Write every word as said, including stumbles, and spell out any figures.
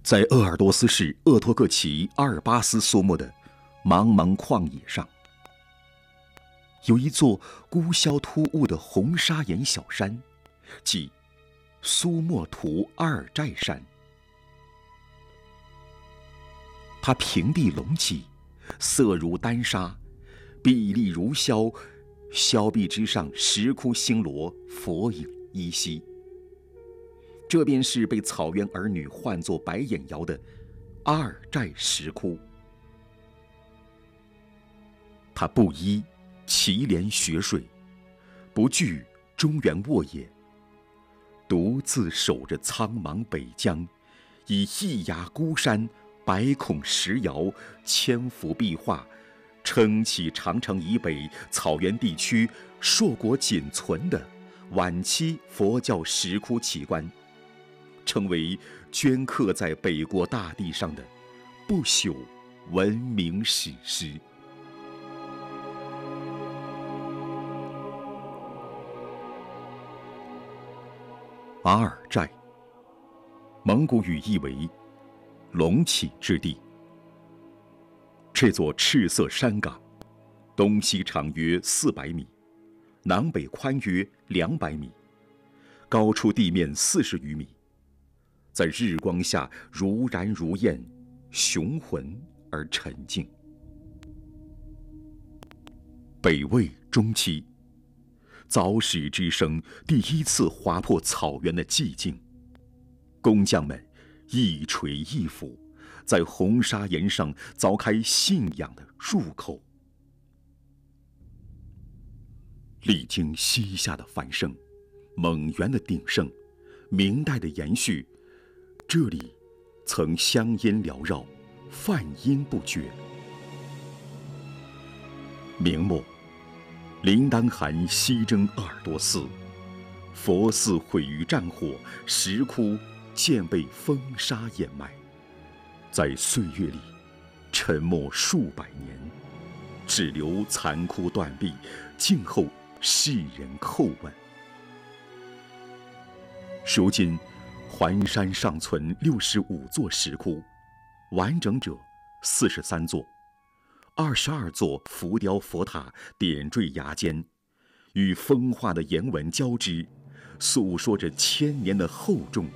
在鄂尔多斯市鄂托克旗阿尔巴斯苏木的茫茫旷野上，有一座孤萧突兀的红砂岩小山，即苏莫图阿尔寨山。它平地隆起，色如丹砂，碧丽如霄，峭壁之上石窟星罗，佛影依稀。这便是被草原儿女唤作白眼窑的阿尔寨石窟。它不依祁连雪水，不惧中原沃野，独自守着苍茫北疆，以一崖孤山，百孔石窑，千幅壁画，撑起长城以北草原地区硕果仅存的晚期佛教石窟奇观，成为镌刻在北国大地上的不朽文明史诗。阿尔寨，蒙古语意为隆起之地。这座赤色山岗，东西长约四百米，南北宽约两百米，高出地面四十余米，在日光下如燃如焰，雄浑而沉静。北魏中期，凿石之声第一次划破草原的寂静，工匠们一锤一斧，在红砂岩上凿开信仰的入口。历经西夏的繁盛，蒙元的鼎盛，明代的延续，这里曾香烟缭绕，梵音不绝。明末，林丹汗西征鄂尔多斯，佛寺毁于战火，石窟渐被风沙掩埋，在岁月里沉默数百年，只留残窟断壁，静候世人叩问。如今环山尚存六十五座石窟，完整者四十三座，二十二座浮雕佛塔点缀崖间，与风化的岩纹交织，诉说着千年的厚重